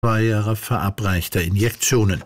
2 Jahre verabreichter Injektionen.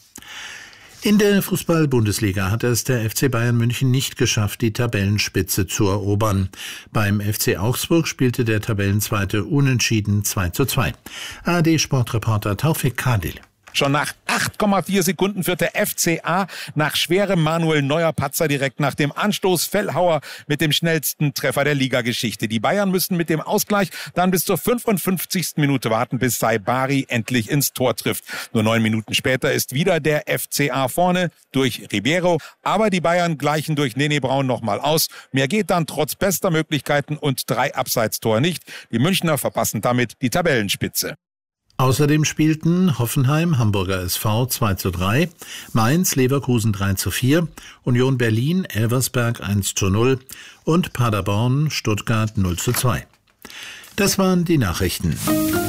In der Fußball-Bundesliga hat es der FC Bayern München nicht geschafft, die Tabellenspitze zu erobern. Beim FC Augsburg spielte der Tabellenzweite unentschieden 2:2. ARD-Sportreporter Taufik Kadil. Schon nach 8,4 Sekunden führt der FCA nach schwerem Manuel Neuer-Patzer direkt nach dem Anstoß Fellhauer mit dem schnellsten Treffer der Ligageschichte. Die Bayern müssen mit dem Ausgleich dann bis zur 55. Minute warten, bis Saibari endlich ins Tor trifft. Nur 9 Minuten später ist wieder der FCA vorne durch Ribeiro. Aber die Bayern gleichen durch Nene Braun nochmal aus. Mehr geht dann trotz bester Möglichkeiten und 3 Abseitstore nicht. Die Münchner verpassen damit die Tabellenspitze. Außerdem spielten Hoffenheim, Hamburger SV 2:3, Mainz, Leverkusen 3:4, Union Berlin, Elversberg 1:0 und Paderborn, Stuttgart 0:2. Das waren die Nachrichten.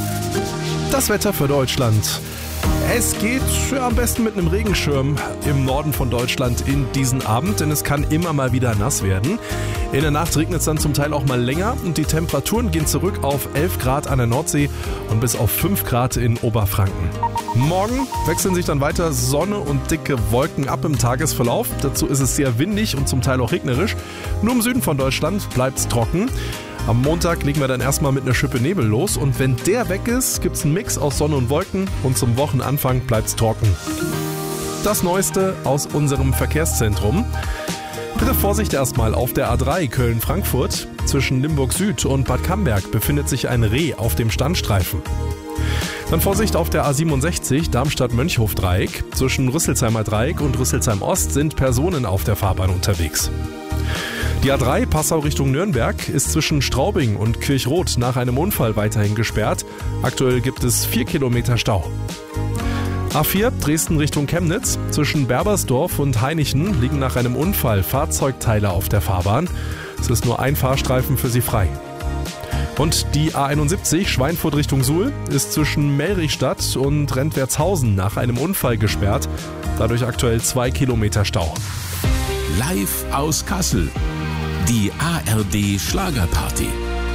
Das Wetter für Deutschland. Es geht am besten mit einem Regenschirm im Norden von Deutschland in diesen Abend, denn es kann immer mal wieder nass werden. In der Nacht regnet es dann zum Teil auch mal länger und die Temperaturen gehen zurück auf 11 Grad an der Nordsee und bis auf 5 Grad in Oberfranken. Morgen wechseln sich dann weiter Sonne und dicke Wolken ab im Tagesverlauf. Dazu ist es sehr windig und zum Teil auch regnerisch. Nur im Süden von Deutschland bleibt es trocken. Am Montag legen wir dann erstmal mit einer Schippe Nebel los und wenn der weg ist, gibt es einen Mix aus Sonne und Wolken und zum Wochenanfang bleibt es trocken. Das Neueste aus unserem Verkehrszentrum. Bitte Vorsicht erstmal auf der A3 Köln-Frankfurt. Zwischen Limburg Süd und Bad Camberg befindet sich ein Reh auf dem Standstreifen. Dann Vorsicht auf der A67 Darmstadt-Mönchhof-Dreieck. Zwischen Rüsselsheimer Dreieck und Rüsselsheim Ost sind Personen auf der Fahrbahn unterwegs. Die A3 Passau Richtung Nürnberg ist zwischen Straubing und Kirchroth nach einem Unfall weiterhin gesperrt. Aktuell gibt es 4 Kilometer Stau. A4 Dresden Richtung Chemnitz. Zwischen Berbersdorf und Hainichen liegen nach einem Unfall Fahrzeugteile auf der Fahrbahn. Es ist nur ein Fahrstreifen für sie frei. Und die A71 Schweinfurt Richtung Suhl ist zwischen Melrichstadt und Rentwertshausen nach einem Unfall gesperrt. Dadurch aktuell 2 Kilometer Stau. Live aus Kassel. Die ARD Schlagerparty.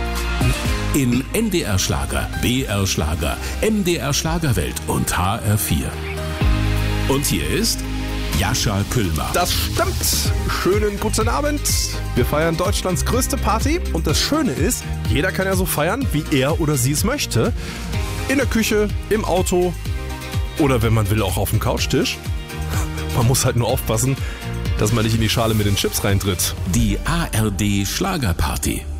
In NDR Schlager, BR Schlager, MDR Schlagerwelt und HR4. Und hier ist Jascha Küllmer. Das stimmt. Schönen guten Abend. Wir feiern Deutschlands größte Party und das Schöne ist, jeder kann ja so feiern, wie er oder sie es möchte. In der Küche, im Auto oder wenn man will auch auf dem Couchtisch. Man muss halt nur aufpassen, dass man nicht in die Schale mit den Chips reintritt. Die ARD Schlagerparty.